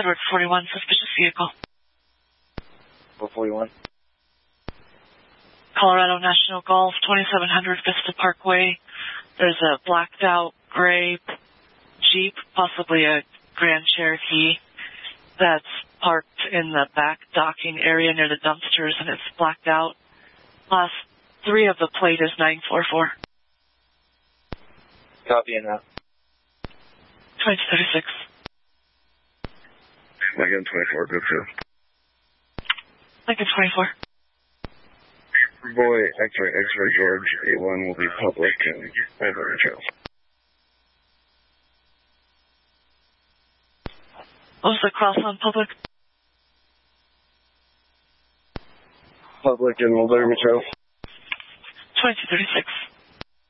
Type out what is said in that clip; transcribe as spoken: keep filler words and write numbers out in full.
Edward forty-one, suspicious vehicle. four forty-one. Colorado National Golf, twenty-seven hundred Vista Parkway. There's a blacked out gray Jeep, possibly a Grand Cherokee, that's parked in the back docking area near the dumpsters, and it's blacked out. Last three of the plate is nine four four. Copying that. twenty thirty-six. Lincoln twenty-four, good too. Lincoln twenty-four. Boy, X-ray, X-ray George, eight one will be public and over trail. What was the cross on public? Public and Mulberry Trail. twenty thirty-six.